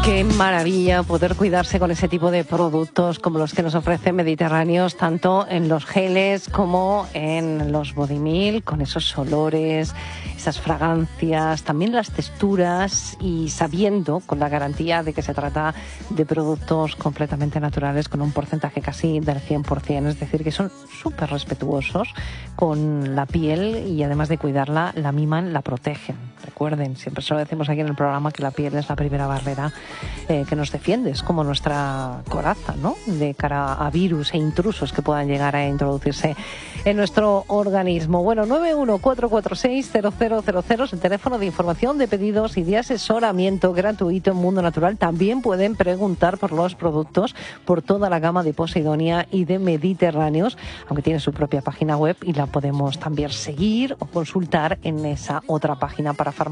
Qué maravilla poder cuidarse con ese tipo de productos como los que nos ofrece Mediterráneos, tanto en los geles como en los body milk, con esos olores, esas fragancias, también las texturas, y sabiendo con la garantía de que se trata de productos completamente naturales con un porcentaje casi del 100%, es decir, que son súper respetuosos con la piel y además de cuidarla, la miman, la protegen. Recuerden, siempre se lo decimos aquí en el programa, que la piel es la primera barrera que nos defiende, es como nuestra coraza, ¿no?, de cara a virus e intrusos que puedan llegar a introducirse en nuestro organismo. Bueno, 914460000 es el teléfono de información, de pedidos y de asesoramiento gratuito en Mundo Natural. También pueden preguntar por los productos, por toda la gama de Posidonia y de Mediterráneos, aunque tiene su propia página web y la podemos también seguir o consultar en esa otra página,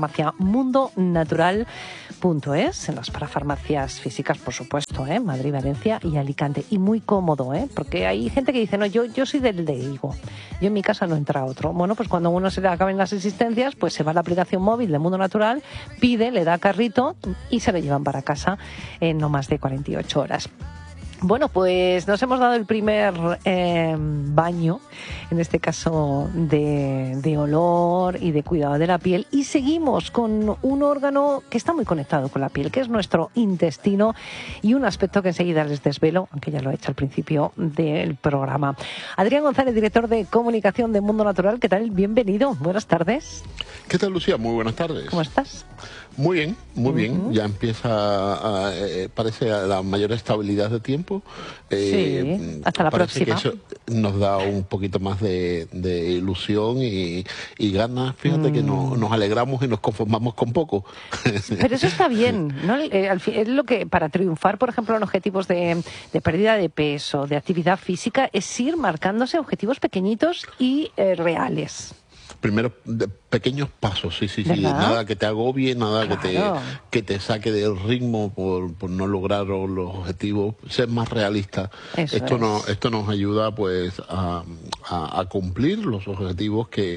parafarmaciamundonatural.es, en las parafarmacias físicas, por supuesto, Madrid, Valencia y Alicante. Y muy cómodo, porque hay gente que dice, no, yo soy del de Vigo, yo en mi casa no entra otro. Bueno, pues cuando uno se le acaben las existencias, pues se va a la aplicación móvil de Mundo Natural, pide, le da carrito y se lo llevan para casa en no más de 48 horas. Bueno, pues nos hemos dado el primer baño, en este caso de olor y de cuidado de la piel, y seguimos con un órgano que está muy conectado con la piel, que es nuestro intestino, y un aspecto que enseguida les desvelo, aunque ya lo he hecho al principio del programa. Adrián González, director de comunicación de Mundo Natural, ¿qué tal? Bienvenido, buenas tardes. ¿Qué tal, Lucía? Muy buenas tardes. ¿Cómo estás? Muy bien, muy bien. Ya empieza, parece, la mayor estabilidad de tiempo. Sí, hasta la próxima. Que eso nos da un poquito más de ilusión y ganas. Fíjate que nos alegramos y nos conformamos con poco. Pero eso está bien, ¿no? Es lo que, para triunfar, por ejemplo, en objetivos de pérdida de peso, de actividad física, es ir marcándose objetivos pequeñitos y reales. Primero, pequeños pasos, sí. Nada que te agobie, nada que te saque del ritmo por no lograr los objetivos. Ser más realista. Esto nos ayuda, pues, a cumplir los objetivos que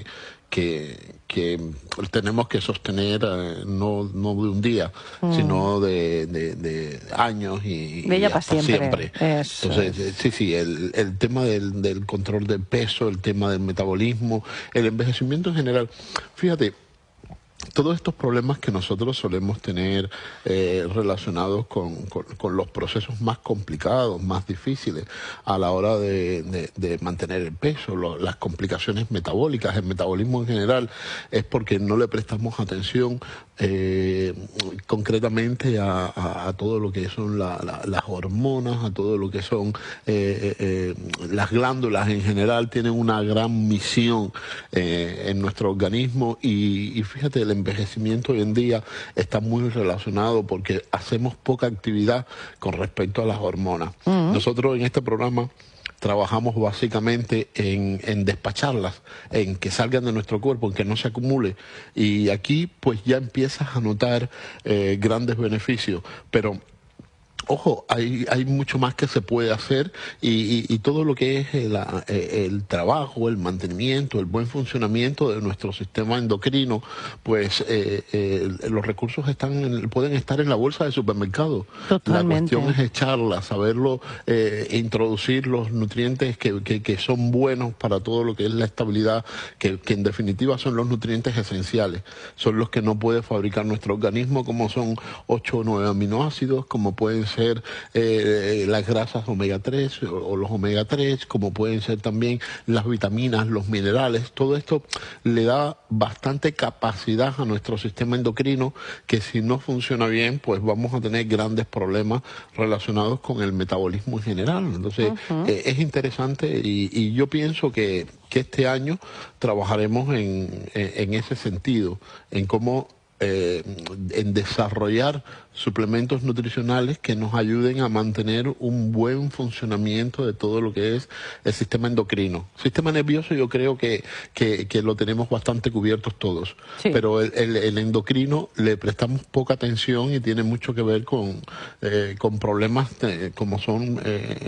tenemos que sostener, no de un día, sino de años y hasta siempre. Entonces, sí, el tema del control del peso, el tema del metabolismo, el envejecimiento en general. Fíjate, todos estos problemas que nosotros solemos tener relacionados con los procesos más complicados, más difíciles a la hora de mantener el peso, las complicaciones metabólicas, el metabolismo en general, es porque no le prestamos atención concretamente a todo lo que son las hormonas, a todo lo que son las glándulas en general. Tienen una gran misión en nuestro organismo, y fíjate, el envejecimiento hoy en día está muy relacionado porque hacemos poca actividad con respecto a las hormonas. Nosotros en este programa trabajamos básicamente en despacharlas, en que salgan de nuestro cuerpo, en que no se acumule, y aquí pues ya empiezas a notar grandes beneficios, pero ojo, hay mucho más que se puede hacer, y todo lo que es el trabajo, el mantenimiento, el buen funcionamiento de nuestro sistema endocrino, pues los recursos pueden estar en la bolsa de supermercado. Totalmente. La cuestión es echarla, saberlo, introducir los nutrientes que son buenos para todo lo que es la estabilidad, que en definitiva son los nutrientes esenciales, son los que no puede fabricar nuestro organismo, como son 8 o 9 aminoácidos, como pueden ser las grasas omega 3 o los omega 3, como pueden ser también las vitaminas, los minerales. Todo esto le da bastante capacidad a nuestro sistema endocrino, que si no funciona bien, pues vamos a tener grandes problemas relacionados con el metabolismo en general. Entonces, es interesante, y yo pienso que este año trabajaremos en ese sentido, en cómo en desarrollar suplementos nutricionales que nos ayuden a mantener un buen funcionamiento de todo lo que es el sistema endocrino. Sistema nervioso yo creo que lo tenemos bastante cubiertos todos, sí, pero el endocrino le prestamos poca atención y tiene mucho que ver con problemas como son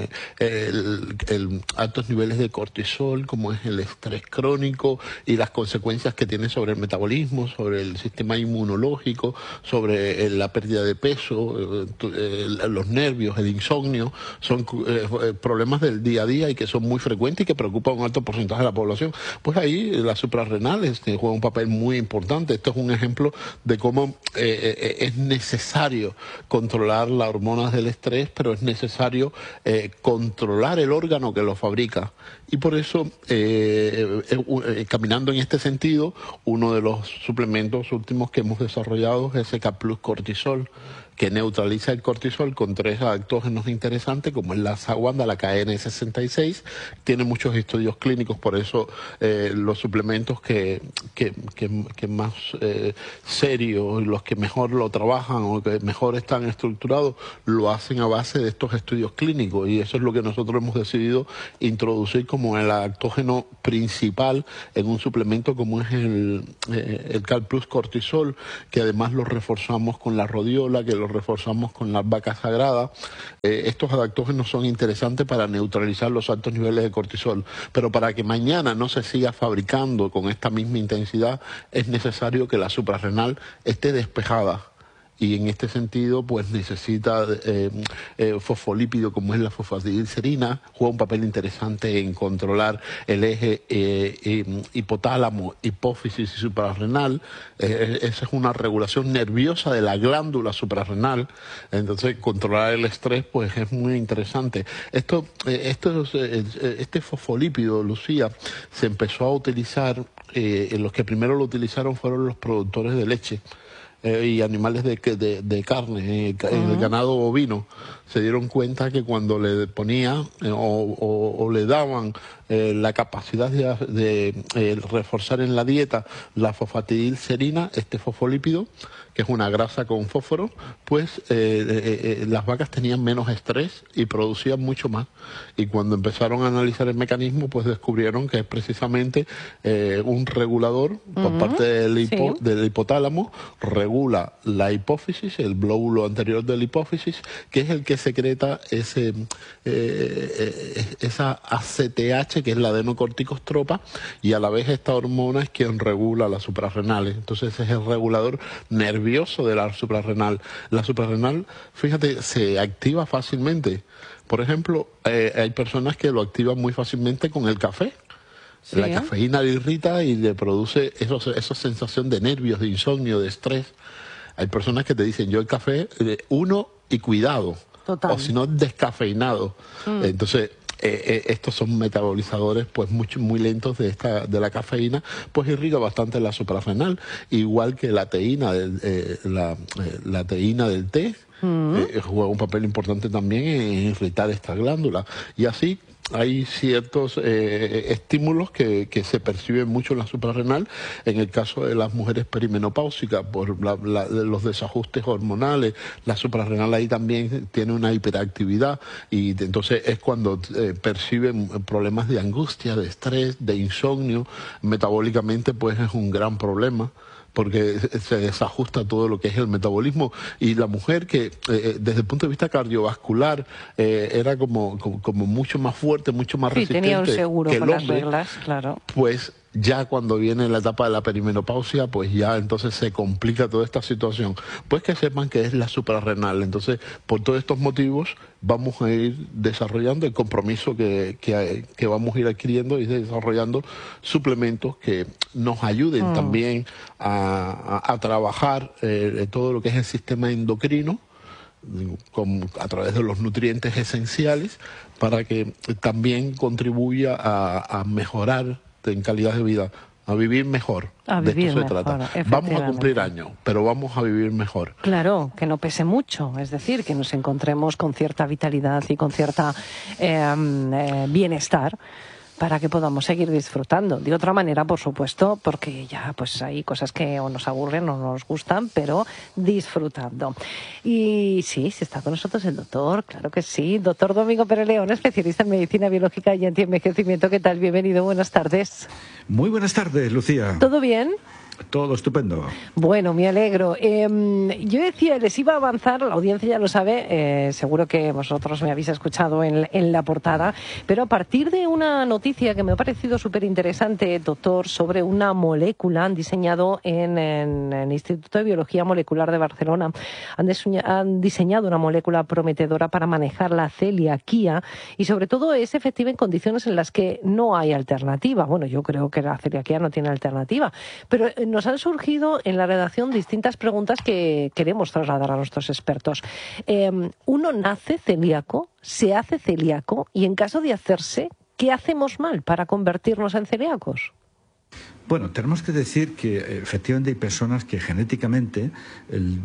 altos niveles de cortisol, como es el estrés crónico y las consecuencias que tiene sobre el metabolismo, sobre el sistema inmunológico, sobre la pérdida de peso, los nervios, el insomnio, son problemas del día a día y que son muy frecuentes y que preocupan a un alto porcentaje de la población. Pues ahí las suprarrenales juegan un papel muy importante. Esto es un ejemplo de cómo es necesario controlar las hormonas del estrés, pero es necesario controlar el órgano que lo fabrica. Y por eso, caminando en este sentido, uno de los suplementos últimos que hemos desarrollado es SK Plus Cortisol, que neutraliza el cortisol con 3 adaptógenos interesantes, como es la Ashwagandha, la KN66. Tiene muchos estudios clínicos, por eso los suplementos que más serios, los que mejor lo trabajan o que mejor están estructurados, lo hacen a base de estos estudios clínicos. Y eso es lo que nosotros hemos decidido introducir como el adaptógeno principal en un suplemento como es el Cal Plus Cortisol, que además lo reforzamos con la rodiola, que lo reforzamos con las vacas sagradas. Estos adaptógenos son interesantes para neutralizar los altos niveles de cortisol, pero para que mañana no se siga fabricando con esta misma intensidad es necesario que la suprarrenal esté despejada. Y en este sentido, pues necesita fosfolípido como es la fosfatidilcerina, juega un papel interesante en controlar el eje hipotálamo, hipófisis y suprarrenal. Esa es una regulación nerviosa de la glándula suprarrenal. Entonces, controlar el estrés, pues es muy interesante. Este fosfolípido, Lucía, se empezó a utilizar, los que primero lo utilizaron fueron los productores de leche. Y animales de carne, el ganado bovino, se dieron cuenta que cuando le ponía o le daban la capacidad de reforzar en la dieta la fosfatidilcerina, este fosfolípido, que es una grasa con fósforo, pues las vacas tenían menos estrés y producían mucho más. Y cuando empezaron a analizar el mecanismo, pues descubrieron que es precisamente un regulador por parte del hipotálamo, regula la hipófisis, el glóbulo anterior de la hipófisis, que es el que secreta esa ACTH, que es la adenocorticostropa, y a la vez esta hormona es quien regula las suprarrenales. Entonces es el regulador nervioso de la suprarrenal. La suprarrenal, fíjate, se activa fácilmente. Por ejemplo, hay personas que lo activan muy fácilmente con el café. Sí, la cafeína le irrita y le produce esa sensación de nervios, de insomnio, de estrés. Hay personas que te dicen, yo el café, uno y cuidado. Total. O si no, descafeinado. Entonces, estos son metabolizadores pues muy lentos de la cafeína, pues irrita bastante la suprarrenal, igual que la teína la teína del té. Juega un papel importante también en irritar esta glándula. Y así hay ciertos estímulos que se perciben mucho en la suprarrenal. En el caso de las mujeres perimenopáusicas, por los desajustes hormonales, la suprarrenal ahí también tiene una hiperactividad y entonces es cuando perciben problemas de angustia, de estrés, de insomnio. Metabólicamente pues es un gran problema, porque se desajusta todo lo que es el metabolismo, y la mujer que desde el punto de vista cardiovascular era como mucho más fuerte, mucho más resistente, tenía un seguro que con el las hombre, reglas, claro. Pues ya cuando viene la etapa de la perimenopausia, pues ya entonces se complica toda esta situación. Pues que sepan que es la suprarrenal. Entonces, por todos estos motivos, vamos a ir desarrollando el compromiso que vamos a ir adquiriendo y desarrollando suplementos que nos ayuden también a trabajar todo lo que es el sistema endocrino, a través de los nutrientes esenciales, para que también contribuya a mejorar en calidad de vida, a vivir mejor. De esto se trata. Vamos a cumplir años, pero vamos a vivir mejor. Claro, que no pese mucho, es decir, que nos encontremos con cierta vitalidad y con cierta bienestar, para que podamos seguir disfrutando. De otra manera, por supuesto, porque ya pues hay cosas que o nos aburren o no nos gustan, pero disfrutando. Y sí, está con nosotros el doctor, claro que sí, doctor Domingo Pérez León, especialista en medicina biológica y antienvejecimiento. ¿Qué tal? Bienvenido, buenas tardes. Muy buenas tardes, Lucía. ¿Todo bien? Todo estupendo. Bueno, me alegro. Yo decía, les iba a avanzar, la audiencia ya lo sabe, seguro que vosotros me habéis escuchado en la portada, pero a partir de una noticia que me ha parecido súper interesante, doctor, sobre una molécula, han diseñado en el Instituto de Biología Molecular de Barcelona, han diseñado una molécula prometedora para manejar la celiaquía y sobre todo es efectiva en condiciones en las que no hay alternativa. Bueno, yo creo que la celiaquía no tiene alternativa, pero nos han surgido en la redacción distintas preguntas que queremos trasladar a nuestros expertos. ¿Uno nace celíaco? ¿Se hace celíaco? Y en caso de hacerse, ¿qué hacemos mal para convertirnos en celíacos? Bueno, tenemos que decir que efectivamente hay personas que genéticamente el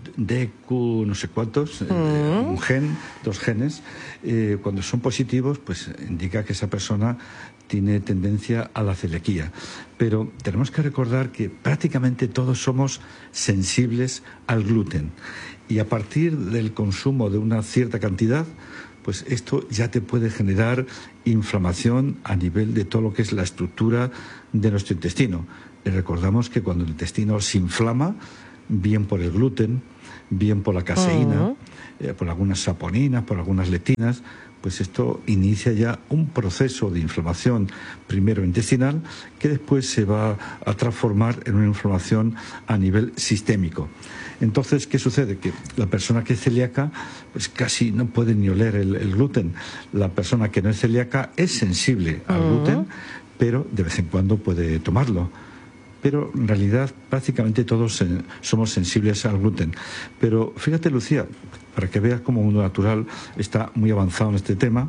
DQ no sé cuántos, un gen, 2 genes, cuando son positivos, pues indica que esa persona tiene tendencia a la celiaquía. Pero tenemos que recordar que prácticamente todos somos sensibles al gluten. Y a partir del consumo de una cierta cantidad, pues esto ya te puede generar inflamación a nivel de todo lo que es la estructura de nuestro intestino. Y recordamos que cuando el intestino se inflama, bien por el gluten, bien por la caseína, por algunas saponinas, por algunas lectinas, pues esto inicia ya un proceso de inflamación, primero intestinal, que después se va a transformar en una inflamación a nivel sistémico. Entonces, ¿qué sucede? Que la persona que es celíaca, pues casi no puede ni oler el gluten. La persona que no es celíaca es sensible al gluten, pero de vez en cuando puede tomarlo. Pero en realidad prácticamente todos somos sensibles al gluten. Pero fíjate, Lucía, para que veas cómo Mundo Natural está muy avanzado en este tema,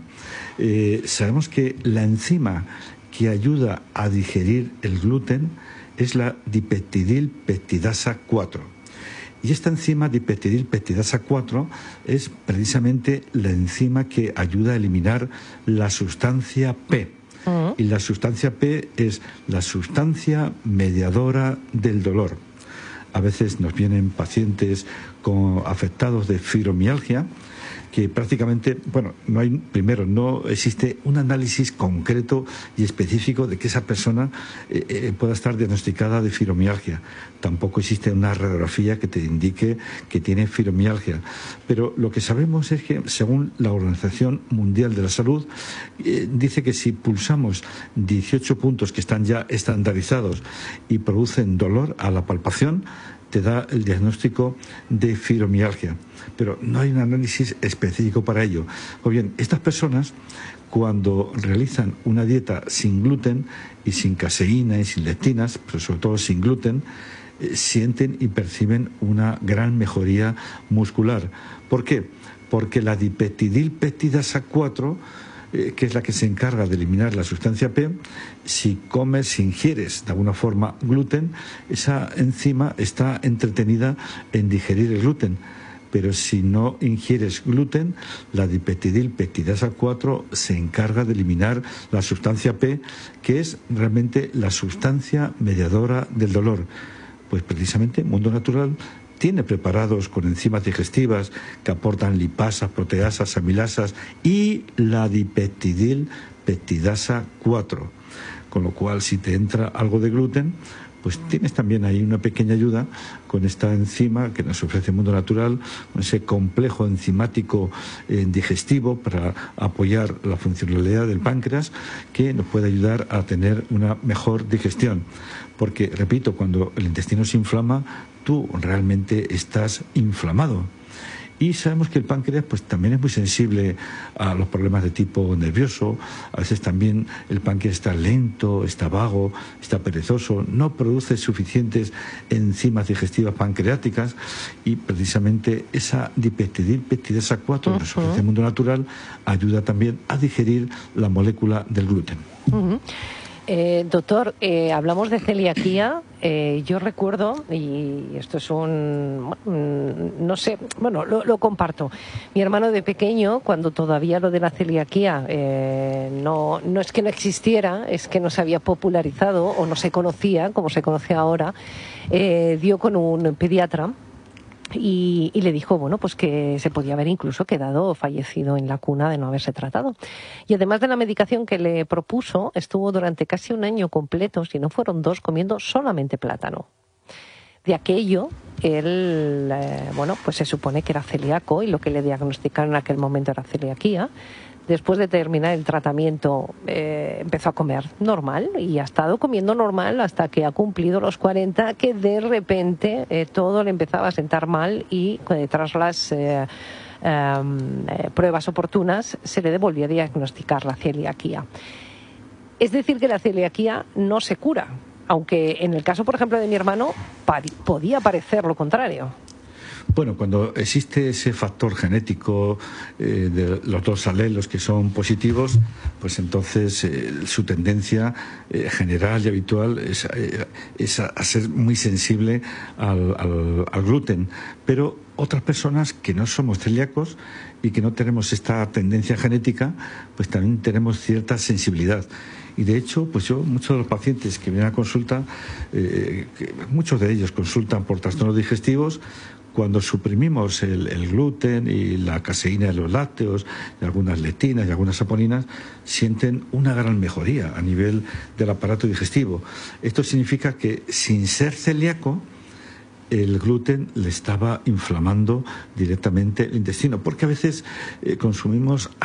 sabemos que la enzima que ayuda a digerir el gluten es la dipeptidilpeptidasa 4. Y esta enzima dipeptidilpeptidasa 4 es precisamente la enzima que ayuda a eliminar la sustancia P. Y la sustancia P es la sustancia mediadora del dolor. A veces nos vienen pacientes afectados de fibromialgia, que prácticamente, no existe un análisis concreto y específico de que esa persona pueda estar diagnosticada de fibromialgia. Tampoco existe una radiografía que te indique que tiene fibromialgia. Pero lo que sabemos es que, según la Organización Mundial de la Salud, dice que si pulsamos 18 puntos que están ya estandarizados y producen dolor a la palpación, te da el diagnóstico de fibromialgia, pero no hay un análisis específico para ello. O bien, estas personas, cuando realizan una dieta sin gluten y sin caseína y sin lectinas, pero sobre todo sin gluten, sienten y perciben una gran mejoría muscular. ¿Por qué? Porque la dipeptidilpeptidasa 4, que es la que se encarga de eliminar la sustancia P, si ingieres de alguna forma gluten, esa enzima está entretenida en digerir el gluten. Pero si no ingieres gluten, la dipeptidilpeptidasa 4 se encarga de eliminar la sustancia P, que es realmente la sustancia mediadora del dolor. Pues precisamente Mundo Natural tiene preparados con enzimas digestivas que aportan lipasas, proteasas, amilasas y la dipeptidilpeptidasa 4. Con lo cual, si te entra algo de gluten, pues tienes también ahí una pequeña ayuda con esta enzima que nos ofrece Mundo Natural, con ese complejo enzimático digestivo para apoyar la funcionalidad del páncreas, que nos puede ayudar a tener una mejor digestión. Porque, repito, cuando el intestino se inflama, tú realmente estás inflamado. Y sabemos que el páncreas pues también es muy sensible a los problemas de tipo nervioso. A veces también el páncreas está lento, está vago, está perezoso, no produce suficientes enzimas digestivas pancreáticas, y precisamente esa dipeptidilpeptidasa 4 que nos ofrece el Mundo Natural ayuda también a digerir la molécula del gluten. Doctor, hablamos de celiaquía. Yo recuerdo, y esto es no sé, bueno, lo comparto. Mi hermano de pequeño, cuando todavía lo de la celiaquía no es que no existiera, es que no se había popularizado o no se conocía como se conoce ahora, dio con un pediatra. Y le dijo, bueno, pues que se podía haber incluso quedado fallecido en la cuna de no haberse tratado. Y además de la medicación que le propuso, estuvo durante casi un año completo, si no fueron 2, comiendo solamente plátano. de aquello, él, bueno, pues se supone que era celíaco y lo que le diagnosticaron en aquel momento era celiaquía. Después de terminar el tratamiento empezó a comer normal y ha estado comiendo normal hasta que ha cumplido los 40, que de repente todo le empezaba a sentar mal y tras las pruebas oportunas se le volvió a diagnosticar la celiaquía. Es decir, que la celiaquía no se cura, aunque en el caso, por ejemplo, de mi hermano podía parecer lo contrario. Bueno, cuando existe ese factor genético de los dos alelos que son positivos, pues entonces su tendencia general y habitual es a ser muy sensible al gluten. Pero otras personas que no somos celíacos y que no tenemos esta tendencia genética, pues también tenemos cierta sensibilidad. Y de hecho, pues muchos de los pacientes que vienen a consulta, muchos de ellos consultan por trastornos digestivos. Cuando suprimimos el gluten y la caseína de los lácteos, y algunas lectinas y algunas saponinas, sienten una gran mejoría a nivel del aparato digestivo. Esto significa que sin ser celíaco, el gluten le estaba inflamando directamente el intestino, porque a veces consumimos